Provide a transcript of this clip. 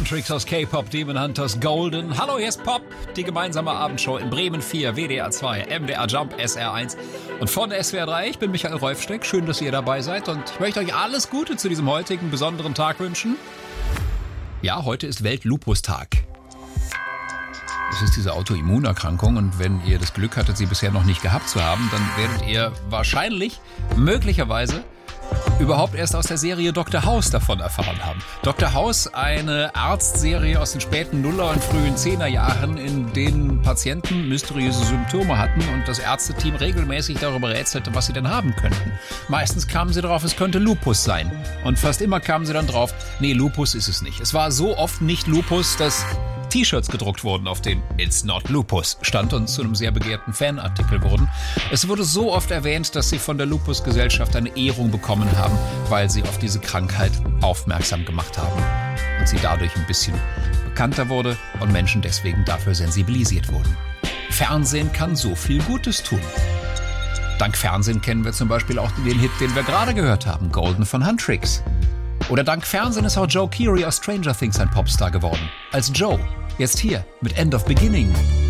Huntrix aus K-Pop, Demon Hunters, Golden. Hallo, hier ist Pop, die gemeinsame Abendshow in Bremen 4, WDR 2, MDR Jump, SR 1 und von SWR 3. Ich bin Michael Rolfsteck, schön, dass ihr dabei seid und ich möchte euch alles Gute zu diesem heutigen besonderen Tag wünschen. Ja, heute ist Welt-Lupus-Tag. Es ist diese Autoimmunerkrankung und wenn ihr das Glück hattet, sie bisher noch nicht gehabt zu haben, dann werdet ihr wahrscheinlich, möglicherweise, überhaupt erst aus der Serie Dr. House davon erfahren haben. Dr. House, eine Arztserie aus den späten Nuller- und frühen 10er-Jahren, in denen Patienten mysteriöse Symptome hatten und das Ärzteteam regelmäßig darüber rätselte, was sie denn haben könnten. Meistens kamen sie drauf, es könnte Lupus sein. Und fast immer kamen sie dann drauf, nee, Lupus ist es nicht. Es war so oft nicht Lupus, dass T-Shirts gedruckt wurden, auf denen It's not Lupus stand und zu einem sehr begehrten Fanartikel wurden. Es wurde so oft erwähnt, dass sie von der Lupus-Gesellschaft eine Ehrung bekommen haben, weil sie auf diese Krankheit aufmerksam gemacht haben und sie dadurch ein bisschen bekannter wurde und Menschen deswegen dafür sensibilisiert wurden. Fernsehen kann so viel Gutes tun. Dank Fernsehen kennen wir zum Beispiel auch den Hit, den wir gerade gehört haben, Golden von Huntrix. Oder dank Fernsehen ist auch Joe Keery aus Stranger Things ein Popstar geworden. Als Joe. Jetzt hier mit End of Beginning.